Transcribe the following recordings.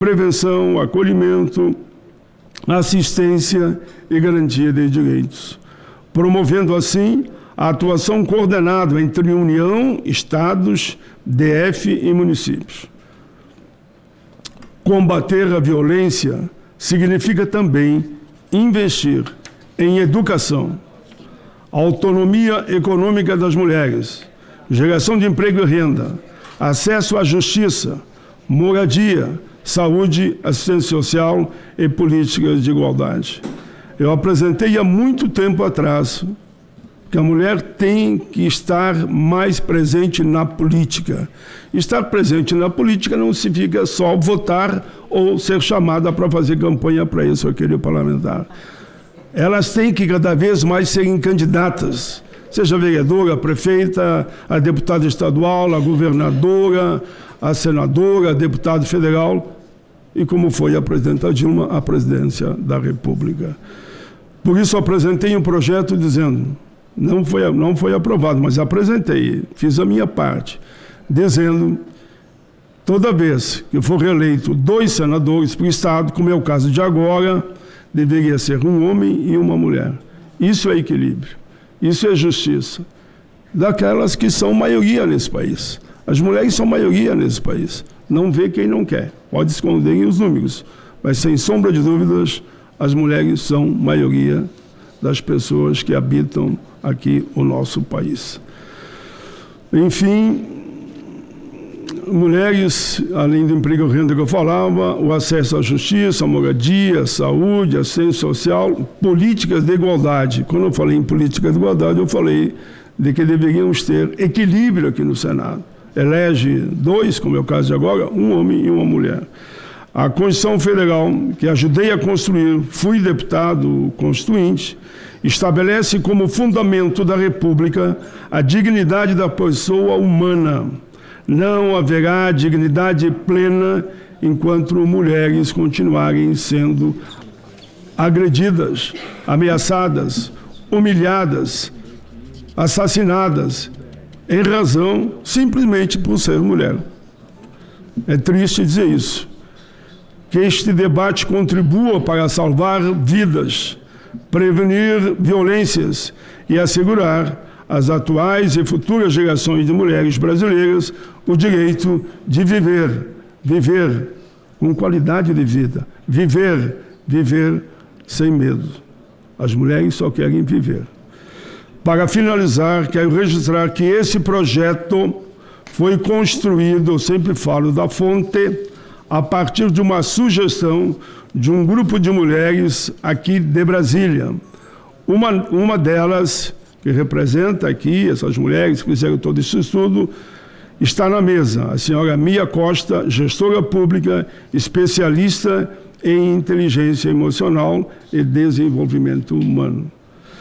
prevenção, acolhimento, assistência e garantia de direitos, promovendo assim a atuação coordenada entre União, Estados, DF e municípios. Combater a violência significa também investir em educação, autonomia econômica das mulheres, geração de emprego e renda, acesso à justiça, moradia, saúde, assistência social e políticas de igualdade. Eu apresentei há muito tempo atrás que a mulher tem que estar mais presente na política. Estar presente na política não significa só votar ou ser chamada para fazer campanha para isso ou aquele parlamentar. Elas têm que cada vez mais serem candidatas, seja a vereadora, a prefeita, a deputada estadual, a governadora, a senadora, a deputada federal e, como foi a presidenta Dilma, a presidência da República. Por isso apresentei um projeto dizendo, não foi aprovado, mas apresentei, fiz a minha parte, dizendo, toda vez que for reeleito 2 senadores para o Estado, como é o caso de agora, deveria ser um homem e uma mulher. Isso é equilíbrio, isso é justiça, daquelas que são maioria nesse país. As mulheres são maioria nesse país, não vê quem não quer, pode esconder os números, mas sem sombra de dúvidas, as mulheres são maioria das pessoas que habitam aqui o nosso país. Enfim, mulheres, além do emprego e renda que eu falava, o acesso à justiça, à moradia, à saúde, à assistência social, políticas de igualdade. Quando eu falei em políticas de igualdade, eu falei de que deveríamos ter equilíbrio aqui no Senado. Elege 2, como é o caso de agora, um homem e uma mulher. A Constituição Federal, que ajudei a construir, fui deputado constituinte, estabelece como fundamento da República a dignidade da pessoa humana. Não haverá dignidade plena enquanto mulheres continuarem sendo agredidas, ameaçadas, humilhadas, assassinadas, em razão simplesmente por ser mulher. É triste dizer isso. Que este debate contribua para salvar vidas, prevenir violências e assegurar às atuais e futuras gerações de mulheres brasileiras o direito de viver com qualidade de vida, viver sem medo. As mulheres só querem viver. Para finalizar, quero registrar que esse projeto foi construído, eu sempre falo da fonte, a partir de uma sugestão de um grupo de mulheres aqui de Brasília. Uma delas, que representa aqui essas mulheres que fizeram todo esse estudo, está na mesa, a senhora Mia Costa, gestora pública, especialista em inteligência emocional e desenvolvimento humano.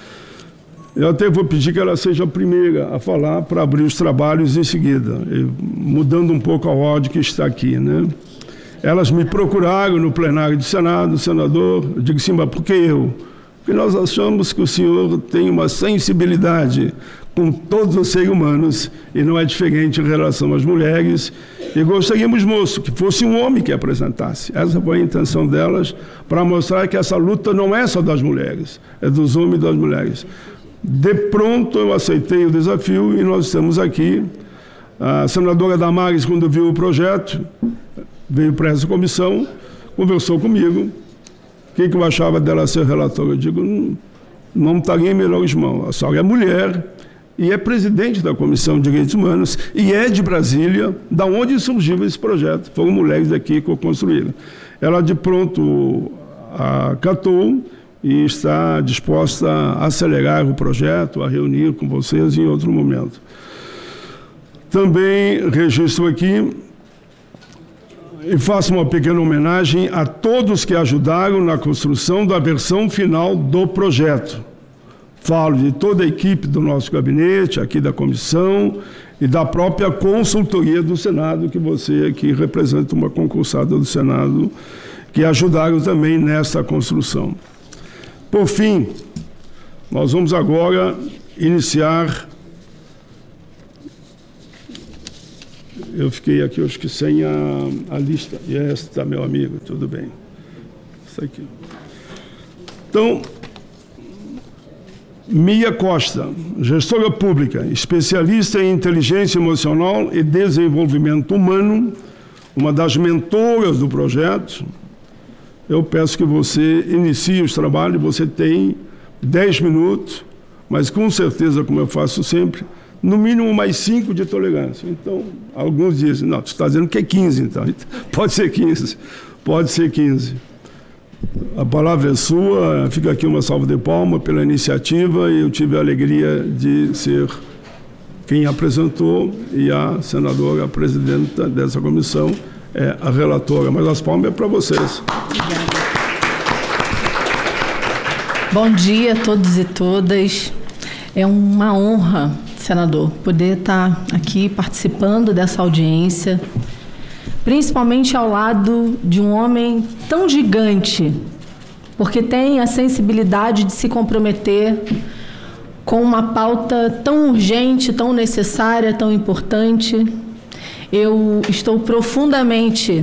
Eu até vou pedir que ela seja a primeira a falar para abrir os trabalhos em seguida, mudando um pouco a ordem que está aqui, né? Elas me procuraram no plenário do Senado, senador, eu digo sim, mas por que eu? Porque nós achamos que o senhor tem uma sensibilidade com todos os seres humanos e não é diferente em relação às mulheres. E gostaríamos, moço, que fosse um homem que apresentasse. Essa foi a intenção delas, para mostrar que essa luta não é só das mulheres, é dos homens e das mulheres. De pronto eu aceitei o desafio e nós estamos aqui. A senadora Damares, quando viu o projeto, veio para essa comissão, conversou comigo. O que eu achava dela ser relatora? Eu digo, não estaria em melhores mãos. A senhora é mulher e é presidente da Comissão de Direitos Humanos e é de Brasília, da onde surgiu esse projeto. Foram mulheres daqui que o construíram. Ela, de pronto, acatou e está disposta a acelerar o projeto, a reunir com vocês em outro momento. Também registro aqui e faço uma pequena homenagem a todos que ajudaram na construção da versão final do projeto. Falo de toda a equipe do nosso gabinete, aqui da comissão, e da própria consultoria do Senado, que você aqui representa uma concursada do Senado, que ajudaram também nessa construção. Por fim, nós vamos agora iniciar. Eu fiquei aqui, acho que sem a lista. E esta, meu amigo, tudo bem. Isso aqui. Então, Mia Costa, gestora pública, especialista em inteligência emocional e desenvolvimento humano, uma das mentoras do projeto. Eu peço que você inicie os trabalhos, você tem 10 minutos, mas com certeza, como eu faço sempre, no mínimo mais 5 de tolerância. Então, alguns dizem, não, você está dizendo que é 15, então. Pode ser 15, pode ser 15. A palavra é sua, fica aqui uma salva de palmas pela iniciativa e eu tive a alegria de ser quem apresentou e a senadora, a presidenta dessa comissão, é a relatora. Mas as palmas é para vocês. Obrigada. Bom dia a todos e todas. É uma honra, senador, poder estar aqui participando dessa audiência, principalmente ao lado de um homem tão gigante, porque tem a sensibilidade de se comprometer com uma pauta tão urgente, tão necessária, tão importante. Eu estou profundamente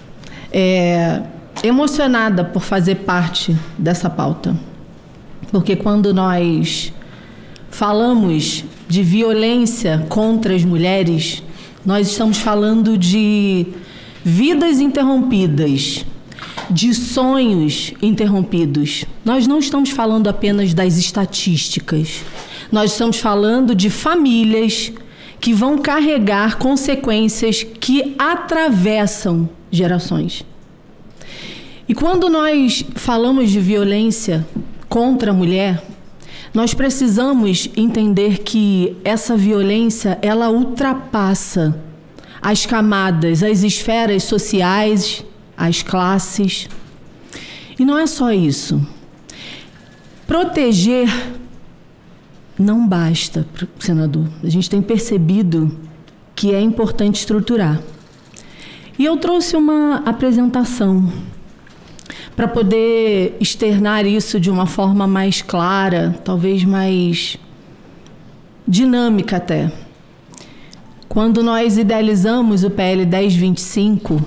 emocionada por fazer parte dessa pauta, porque quando nós falamos de violência contra as mulheres, nós estamos falando de vidas interrompidas, de sonhos interrompidos. Nós não estamos falando apenas das estatísticas. Nós estamos falando de famílias que vão carregar consequências que atravessam gerações. E quando nós falamos de violência contra a mulher, nós precisamos entender que essa violência, ela ultrapassa as camadas, as esferas sociais, as classes. E não é só isso. Proteger não basta, senador. A gente tem percebido que é importante estruturar. E eu trouxe uma apresentação para poder externar isso de uma forma mais clara, talvez mais dinâmica até. Quando nós idealizamos o PL 1025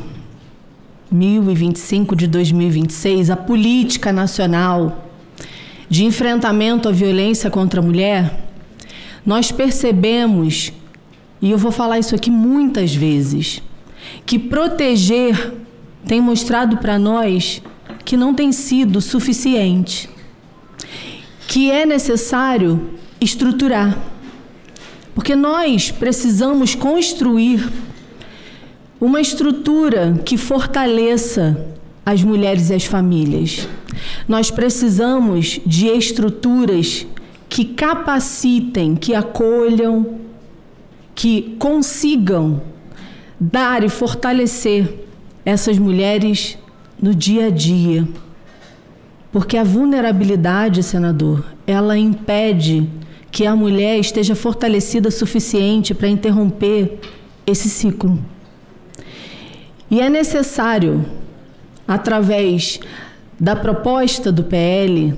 de 2026, a Política Nacional de Enfrentamento à Violência contra a Mulher, nós percebemos, e eu vou falar isso aqui muitas vezes, que proteger tem mostrado para nós que não tem sido suficiente, que é necessário estruturar, porque nós precisamos construir uma estrutura que fortaleça as mulheres e as famílias. Nós precisamos de estruturas que capacitem, que acolham, que consigam dar e fortalecer essas mulheres no dia a dia. Porque a vulnerabilidade, senador, ela impede que a mulher esteja fortalecida o suficiente para interromper esse ciclo. E é necessário, através da proposta do PL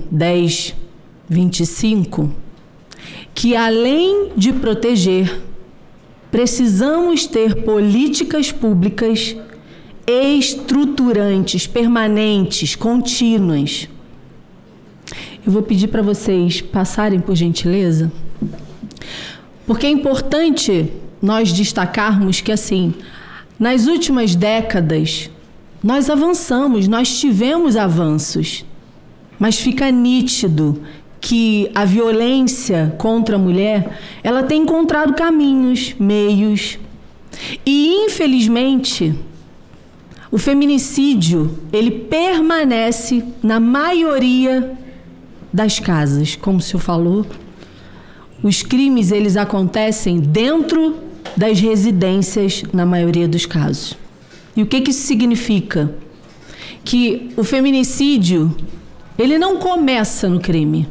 1025, que além de proteger, precisamos ter políticas públicas estruturantes, permanentes, contínuas. Eu vou pedir para vocês passarem, por gentileza, porque é importante nós destacarmos que, assim, nas últimas décadas, nós avançamos, nós tivemos avanços, mas fica nítido que a violência contra a mulher, ela tem encontrado caminhos, meios, e, infelizmente, o feminicídio, ele permanece na maioria das casas. Como o senhor falou, os crimes, eles acontecem dentro das residências, na maioria dos casos. E o que isso significa? Que o feminicídio, ele não começa no crime.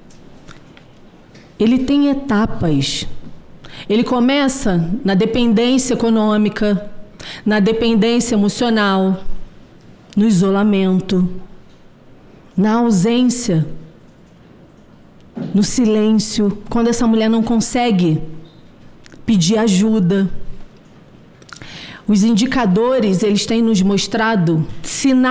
Ele tem etapas. Ele começa na dependência econômica, na dependência emocional, no isolamento, na ausência, no silêncio, quando essa mulher não consegue pedir ajuda. Os indicadores, eles têm nos mostrado sinais